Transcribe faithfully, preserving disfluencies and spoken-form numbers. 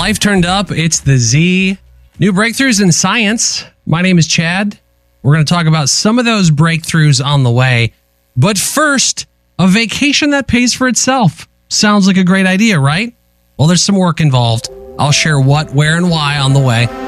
Life turned up. It's the Z. New breakthroughs in science. My name is Chad. We're going to talk about some of those breakthroughs on the way. But first, a vacation that pays for itself. Sounds like a great idea, right? Well, there's some work involved. I'll share what, where, and why on the way.